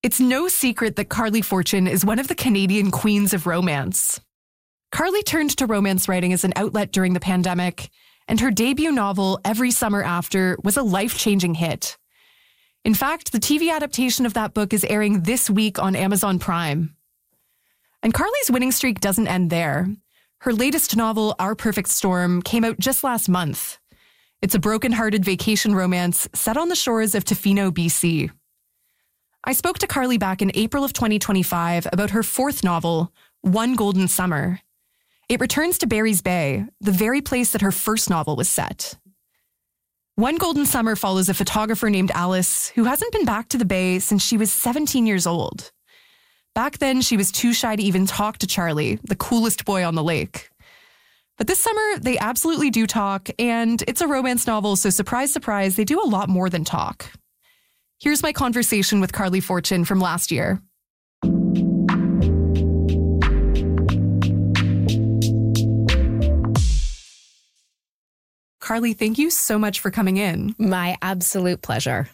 It's no secret that Carly Fortune is one of the Canadian queens of romance. Carly turned to romance writing as an outlet during the pandemic, and her debut novel, Every Summer After, was a life-changing hit. In fact, the TV adaptation of that book is airing this week on Amazon Prime. And Carly's winning streak doesn't end there. Her latest novel, Our Perfect Storm, came out just last month. It's a broken-hearted vacation romance set on the shores of Tofino, BC. I spoke to Carly back in April of 2025 about her fourth novel, One Golden Summer. It returns to Barry's Bay, the very place that her first novel was set. One Golden Summer follows a photographer named Alice who hasn't been back to the Bay since she was 17 years old. Back then, she was too shy to even talk to Charlie, the coolest boy on the lake. But this summer, they absolutely do talk, and it's a romance novel, so surprise, surprise, they do a lot more than talk. Here's my conversation with Carly Fortune from last year. Carly, thank you so much for coming in. My absolute pleasure.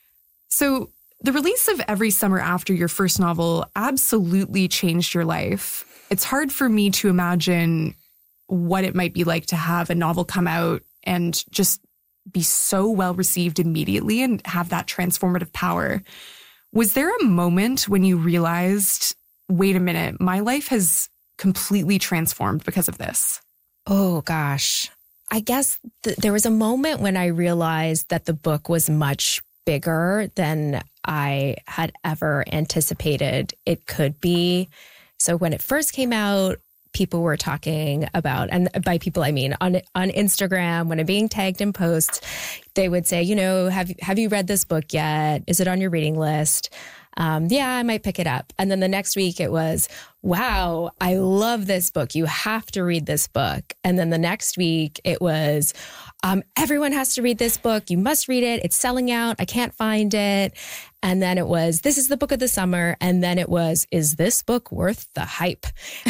So the release of Every Summer After, your first novel, absolutely changed your life. It's hard for me to imagine what it might be like to have a novel come out and just be so well received immediately and have that transformative power. Was there a moment when you realized, wait a minute, my life has completely transformed because of this? Oh, gosh. I guess there was a moment when I realized that the book was much bigger than I had ever anticipated it could be. So when it first came out, people were talking about, and by people I mean on Instagram, when I'm being tagged in posts, they would say, have you read this book yet? Is it on your reading list? Yeah, I might pick it up. And then the next week it was, wow, I love this book. You have to read this book. And then the next week it was, everyone has to read this book. You must read it. It's selling out. I can't find it. And then it was, this is the book of the summer. And then it was, is this book worth the hype?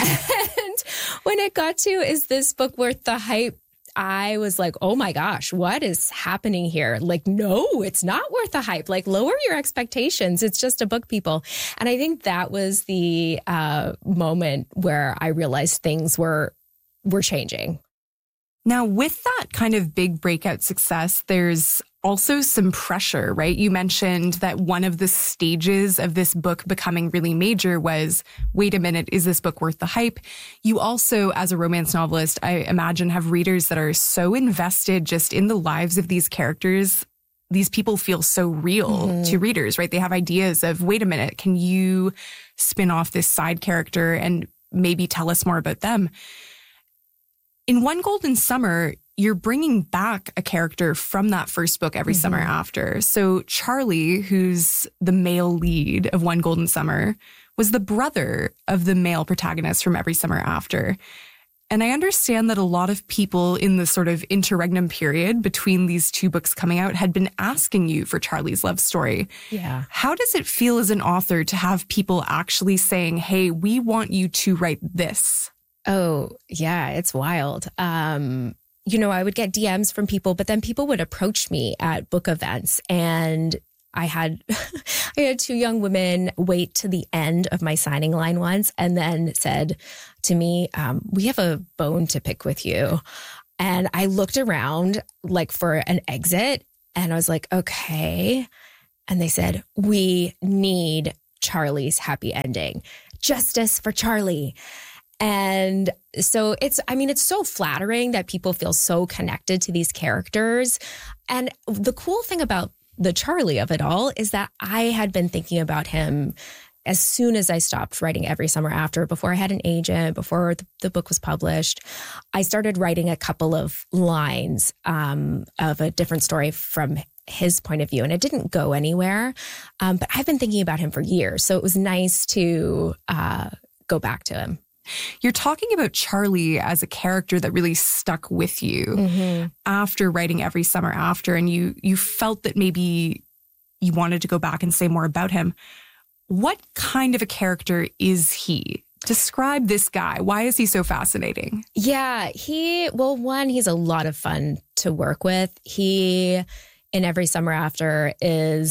And when it got to, is this book worth the hype? I was like, oh my gosh, what is happening here? Like, no, it's not worth the hype. Like, lower your expectations. It's just a book, people. And I think that was the moment where I realized things were changing. Now, with that kind of big breakout success, there's also some pressure, right? You mentioned that one of the stages of this book becoming really major was, wait a minute, is this book worth the hype? You also, as a romance novelist, I imagine have readers that are so invested just in the lives of these characters. These people feel so real to readers, right? They have ideas of, wait a minute, can you spin off this side character and maybe tell us more about them? In One Golden Summer, you're bringing back a character from that first book, Every Summer After. So Charlie, who's the male lead of One Golden Summer, was the brother of the male protagonist from Every Summer After. And I understand that a lot of people in the sort of interregnum period between these two books coming out had been asking you for Charlie's love story. Yeah. How does it feel as an author to have people actually saying, hey, we want you to write this? Oh, yeah, it's wild. I would get DMs from people, but then people would approach me at book events, and I had two young women wait to the end of my signing line once and then said to me, we have a bone to pick with you. And I looked around like for an exit and I was like, okay. And they said, we need Charlie's happy ending. Justice for Charlie. And so it's so flattering that people feel so connected to these characters. And the cool thing about the Charlie of it all is that I had been thinking about him as soon as I stopped writing Every Summer After, before I had an agent, before the book was published. I started writing a couple of lines of a different story from his point of view, and it didn't go anywhere. But I've been thinking about him for years. So it was nice to go back to him. You're talking about Charlie as a character that really stuck with you after writing Every Summer After, and you felt that maybe you wanted to go back and say more about him. What kind of a character is he? Describe this guy. Why is he so fascinating? Yeah, he's a lot of fun to work with. He, in Every Summer After, is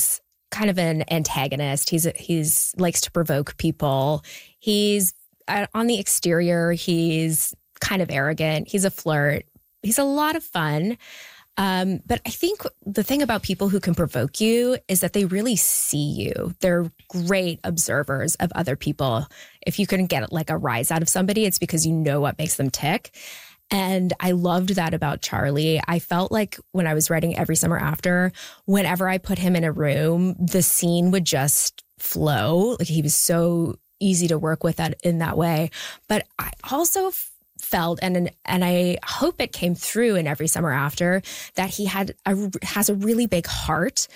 kind of an antagonist. He's likes to provoke people. He's on the exterior, he's kind of arrogant. He's a flirt. He's a lot of fun. But I think the thing about people who can provoke you is that they really see you. They're great observers of other people. If you couldn't get like a rise out of somebody, it's because you know what makes them tick. And I loved that about Charlie. I felt like when I was writing Every Summer After, whenever I put him in a room, the scene would just flow. Like he was so easy to work with in that way. But I also felt, and I hope it came through in Every Summer After, that he has a really big heart.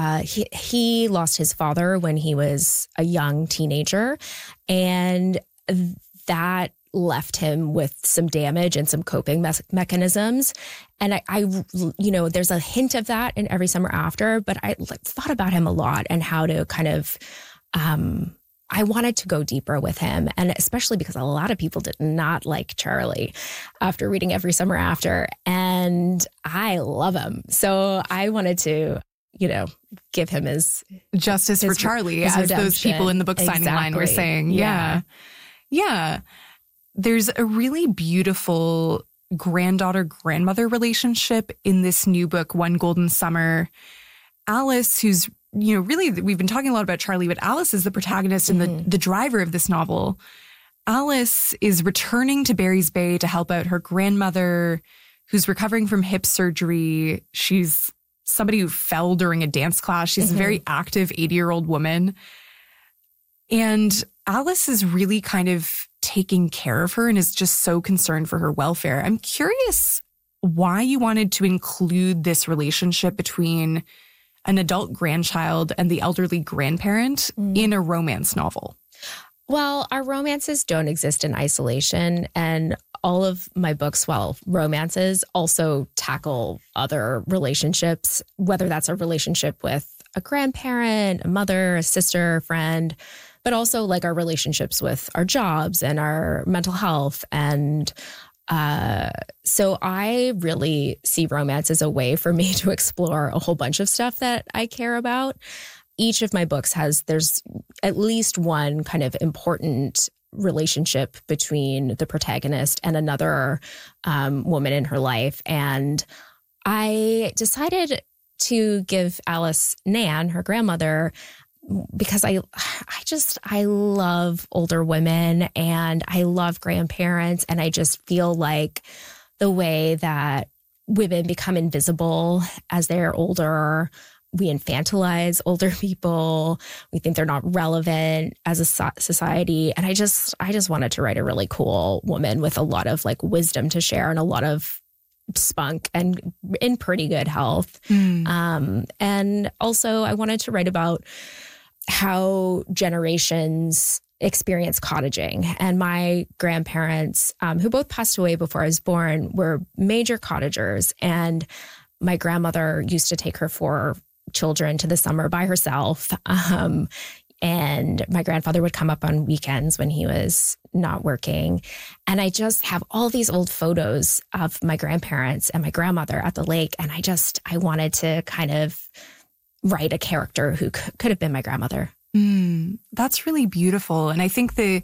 He lost his father when he was a young teenager, and that left him with some damage and some coping mechanisms. And I there's a hint of that in Every Summer After, but I thought about him a lot and how to kind of, I wanted to go deeper with him. And especially because a lot of people did not like Charlie after reading Every Summer After. And I love him. So I wanted to, give him his justice for Charlie, as redemption. Those people in the book signing line were saying. Yeah. There's a really beautiful granddaughter-grandmother relationship in this new book, One Golden Summer. Alice, who's really, we've been talking a lot about Charlie, but Alice is the protagonist and the driver of this novel. Alice is returning to Barry's Bay to help out her grandmother, who's recovering from hip surgery. She's somebody who fell during a dance class. She's a very active 80-year-old woman. And Alice is really kind of taking care of her and is just so concerned for her welfare. I'm curious why you wanted to include this relationship between an adult grandchild and the elderly grandparent in a romance novel. Well, our romances don't exist in isolation. And all of my books, romances, also tackle other relationships, whether that's a relationship with a grandparent, a mother, a sister, a friend, but also like our relationships with our jobs and our mental health. And so I really see romance as a way for me to explore a whole bunch of stuff that I care about. Each of my books there's at least one kind of important relationship between the protagonist and another woman in her life. And I decided to give Alice Nan, her grandmother, because I love older women and I love grandparents. And I just feel like the way that women become invisible as they're older, we infantilize older people. We think they're not relevant as a society. And I just wanted to write a really cool woman with a lot of like wisdom to share and a lot of spunk and in pretty good health. And also I wanted to write about how generations experience cottaging. And my grandparents, who both passed away before I was born, were major cottagers. And my grandmother used to take her 4 children to the summer by herself. And my grandfather would come up on weekends when he was not working. And I just have all these old photos of my grandparents and my grandmother at the lake. And I wanted to kind of write a character who could have been my grandmother. That's really beautiful. And I think the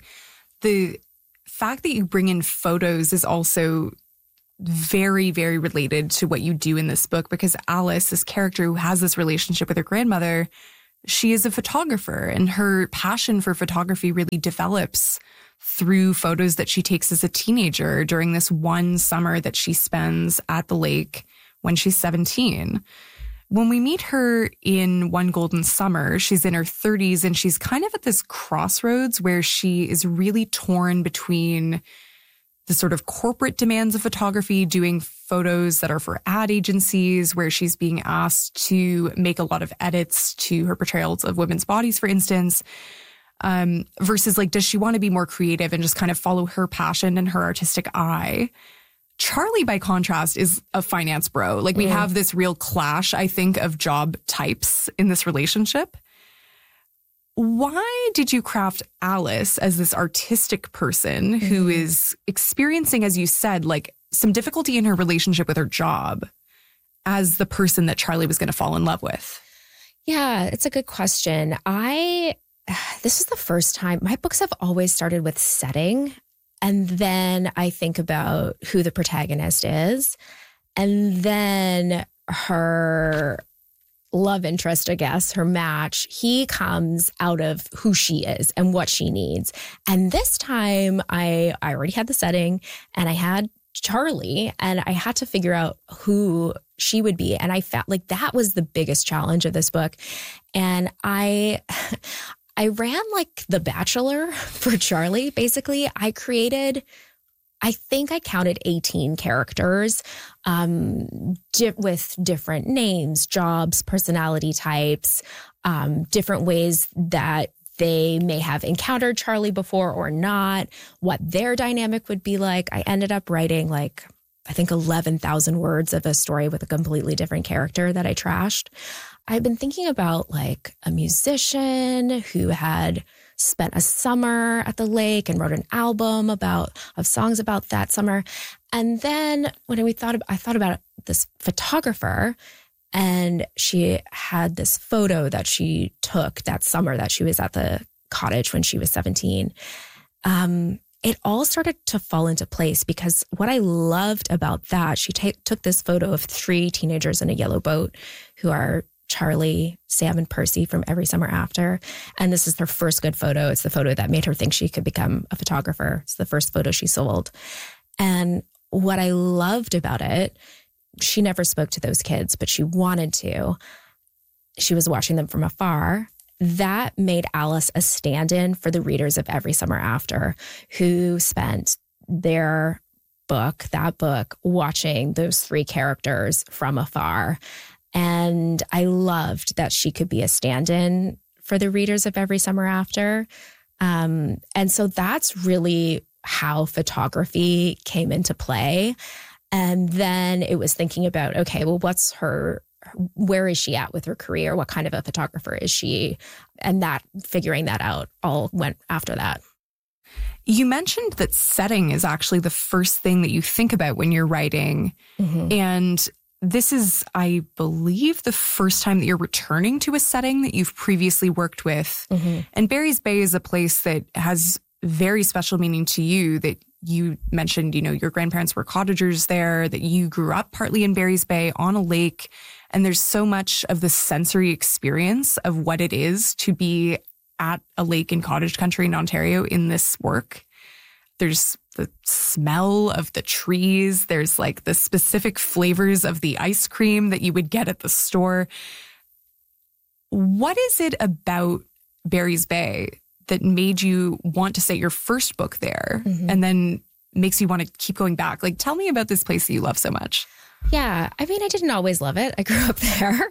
fact that you bring in photos is also very, very related to what you do in this book, because Alice, this character who has this relationship with her grandmother, she is a photographer, and her passion for photography really develops through photos that she takes as a teenager during this one summer that she spends at the lake when she's 17. When we meet her in One Golden Summer, she's in her 30s, and she's kind of at this crossroads where she is really torn between the sort of corporate demands of photography, doing photos that are for ad agencies, where she's being asked to make a lot of edits to her portrayals of women's bodies, for instance, versus like, does she want to be more creative and just kind of follow her passion and her artistic eye? Charlie, by contrast, is a finance bro. Like, we have this real clash, I think, of job types in this relationship. Why did you craft Alice as this artistic person who is experiencing, as you said, like some difficulty in her relationship with her job, as the person that Charlie was going to fall in love with? Yeah, it's a good question. This is the first time my books have always started with setting. And then I think about who the protagonist is. And then her love interest, I guess, her match, he comes out of who she is and what she needs. And this time I already had the setting and I had Charlie and I had to figure out who she would be. And I felt like that was the biggest challenge of this book. And I ran like The Bachelor for Charlie. Basically, I think I counted 18 characters with different names, jobs, personality types, different ways that they may have encountered Charlie before or not, what their dynamic would be like. I ended up writing like, I think 11,000 words of a story with a completely different character that I trashed. I've been thinking about like a musician who had spent a summer at the lake and wrote an album of songs about that summer. And then when I thought about this photographer, and she had this photo that she took that summer that she was at the cottage when she was 17. It all started to fall into place because what I loved about that, she took this photo of 3 teenagers in a yellow boat who are Charlie, Sam, and Percy from Every Summer After. And this is their first good photo. It's the photo that made her think she could become a photographer. It's the first photo she sold. And what I loved about it, she never spoke to those kids, but she wanted to. She was watching them from afar. That made Alice a stand-in for the readers of Every Summer After, who spent that book, watching those 3 characters from afar. And I loved that she could be a stand-in for the readers of Every Summer After. And so that's really how photography came into play. And then it was thinking about, okay, well, where is she at with her career? What kind of a photographer is she? And figuring that out all went after that. You mentioned that setting is actually the first thing that you think about when you're writing. Mm-hmm. And this is, I believe, the first time that you're returning to a setting that you've previously worked with. Mm-hmm. And Barry's Bay is a place that has very special meaning to you, that you mentioned, your grandparents were cottagers there, that you grew up partly in Barry's Bay on a lake. And there's so much of the sensory experience of what it is to be at a lake in cottage country in Ontario in this work. There's the smell of the trees. There's like the specific flavors of the ice cream that you would get at the store. What is it about Barry's Bay that made you want to set your first book there, mm-hmm. and then makes you want to keep going back? Like, tell me about this place that you love so much. Yeah. I mean, I didn't always love it. I grew up there.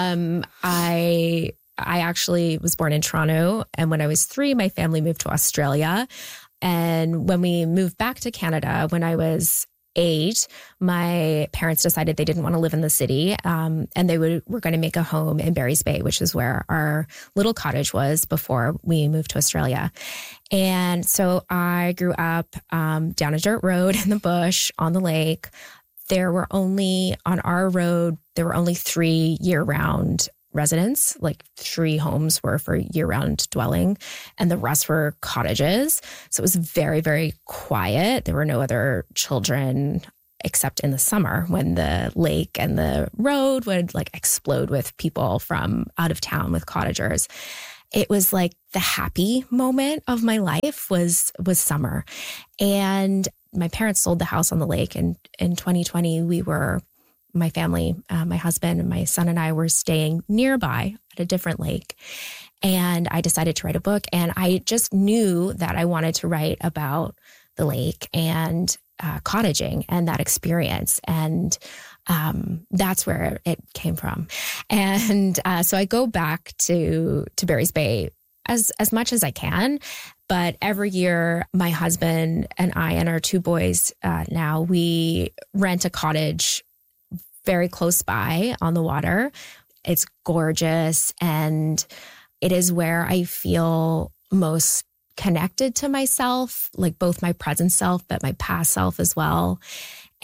I actually was born in Toronto. And when I was 3, my family moved to Australia. And when we moved back to Canada, when I was 8, my parents decided they didn't want to live in the city, and they were going to make a home in Barry's Bay, which is where our little cottage was before we moved to Australia. And so I grew up down a dirt road in the bush on the lake. On our road, there were only 3 year-round residents, like 3 homes were for year-round dwelling, and the rest were cottages. So it was very, very quiet. There were no other children except in the summer when the lake and the road would like explode with people from out of town with cottagers. It was like the happy moment of my life was summer. And my parents sold the house on the lake, and in 2020 my family, my husband and my son and I were staying nearby at a different lake. And I decided to write a book. And I just knew that I wanted to write about the lake and cottaging and that experience. And that's where it came from. And so I go back to Barry's Bay as much as I can. But every year, my husband and I and our 2 boys now, we rent a cottage very close by on the water. It's gorgeous, and it is where I feel most connected to myself, like both my present self, but my past self as well.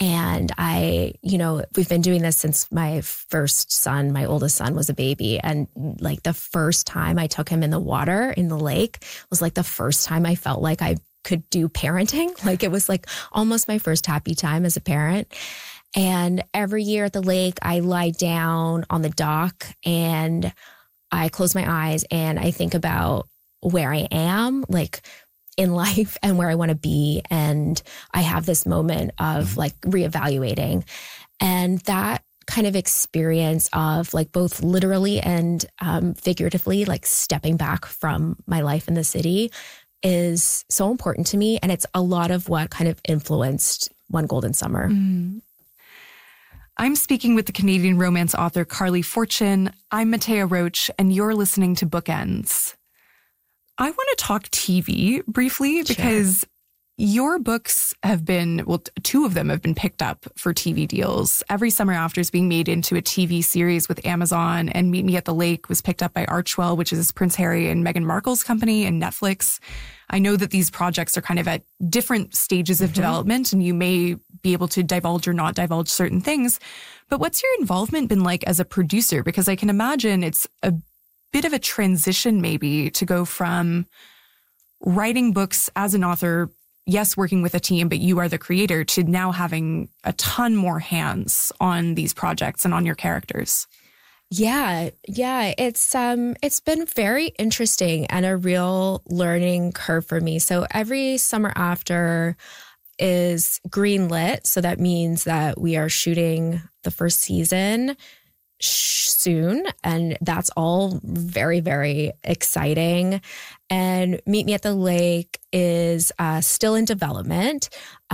And we've been doing this since my oldest son was a baby. And like the first time I took him in the water in the lake was like the first time I felt like I could do parenting. Like it was like almost my first happy time as a parent. And every year at the lake, I lie down on the dock and I close my eyes and I think about where I am, like in life and where I want to be. And I have this moment of like reevaluating. And that kind of experience of like both literally and figuratively, like stepping back from my life in the city is so important to me. And it's a lot of what kind of influenced One Golden Summer. Mm. I'm speaking with the Canadian romance author Carley Fortune. I'm Matea Roach, and you're listening to Bookends. I want to talk TV briefly because your books have been, two of them have been picked up for TV deals. Every Summer After is being made into a TV series with Amazon, and Meet Me at the Lake was picked up by Archwell, which is Prince Harry and Meghan Markle's company, and Netflix. I know that these projects are kind of at different stages of development, and you may be able to divulge or not divulge certain things. But what's your involvement been like as a producer? Because I can imagine it's a bit of a transition maybe to go from writing books as an author, yes, working with a team, but you are the creator, to now having a ton more hands on these projects and on your characters. Yeah. It's been very interesting and a real learning curve for me. So every Summer After is greenlit. So that means that we are shooting the first season soon. And that's all very, very exciting. And Meet Me at the Lake is still in development.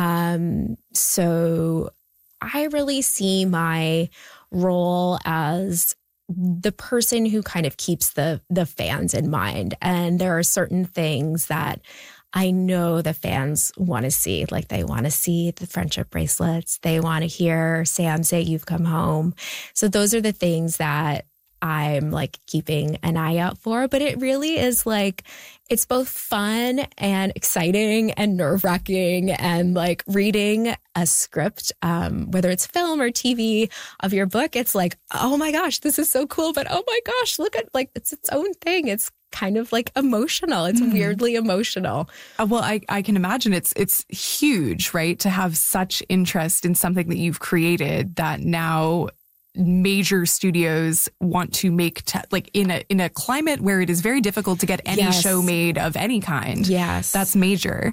So I really see my role as the person who kind of keeps the fans in mind. And there are certain things that I know the fans want to see. Like they want to see the friendship bracelets. They want to hear Sam say, "You've come home." So those are the things that I'm like keeping an eye out for. But it really is like, it's both fun and exciting and nerve-wracking, and like reading a script, whether it's film or TV of your book, it's like, oh my gosh, this is so cool. But oh my gosh, look at like, it's its own thing. It's kind of like emotional. It's weirdly emotional. Well, I can imagine it's huge, right? To have such interest in something that you've created that now major studios want to make like in a climate where it is very difficult to get any show made of any kind. Yes. That's major.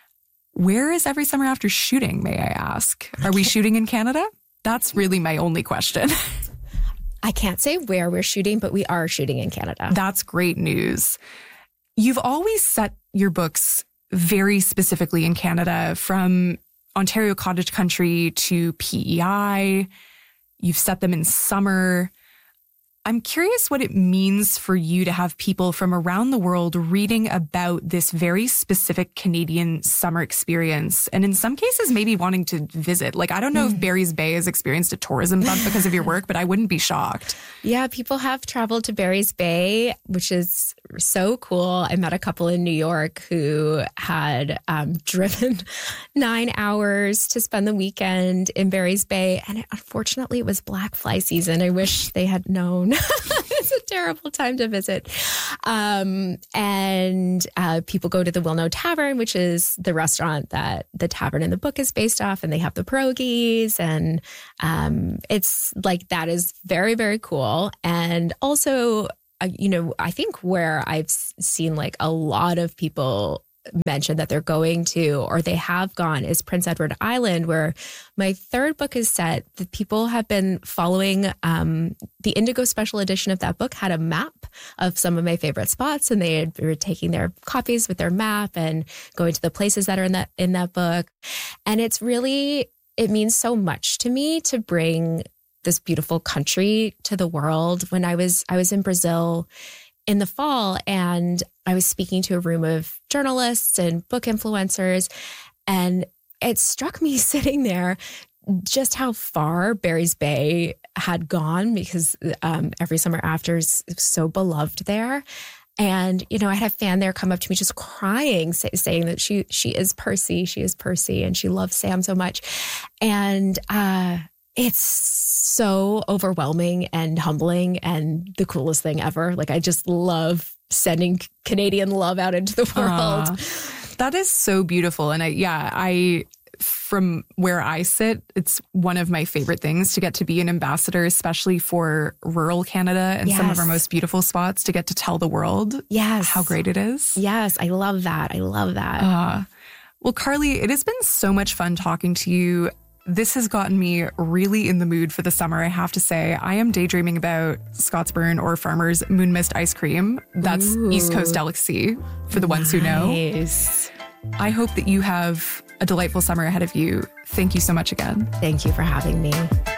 Where is Every Summer After shooting, may I ask? Are we shooting in Canada? That's really my only question. I can't say where we're shooting, but we are shooting in Canada. That's great news. You've always set your books very specifically in Canada, from Ontario Cottage Country to PEI. You've set them in summer. I'm curious what it means for you to have people from around the world reading about this very specific Canadian summer experience, and in some cases maybe wanting to visit. Like, I don't know if Barry's Bay has experienced a tourism bump because of your work, but I wouldn't be shocked. Yeah, people have traveled to Barry's Bay, which is so cool. I met a couple in New York who had driven 9 hours to spend the weekend in Barry's Bay. And unfortunately, it was black fly season. I wish they had known. It's a terrible time to visit. And people go to the Wilno Tavern, which is the restaurant that the tavern in the book is based off, and they have the pierogies. And it's like, that is very, very cool. And also, I think where I've seen like a lot of people mention that they're going to, or they have gone, is Prince Edward Island, where my third book is set. The people have been following the Indigo special edition of that book had a map of some of my favorite spots, and they were taking their copies with their map and going to the places that are in that book. And it's really, it means so much to me to bring this beautiful country to the world. When I was in Brazil in the fall, and I was speaking to a room of journalists and book influencers, and it struck me sitting there just how far Barry's Bay had gone, because Every Summer After is so beloved there. And, you know, I had a fan there come up to me just crying, saying that she is Percy. She is Percy and she loves Sam so much. And it's so overwhelming and humbling and the coolest thing ever. Like, I just love sending Canadian love out into the world. That is so beautiful. And I from where I sit, it's one of my favorite things to get to be an ambassador, especially for rural Canada and some of our most beautiful spots, to get to tell the world how great it is. Yes, I love that. I love that. Well, Carly, it has been so much fun talking to you. This has gotten me really in the mood for the summer, I have to say. I am daydreaming about Scotsburn or Farmer's Moon Mist ice cream. That's East Coast delicacy for the ones who know. I hope that you have a delightful summer ahead of you. Thank you so much again. Thank you for having me.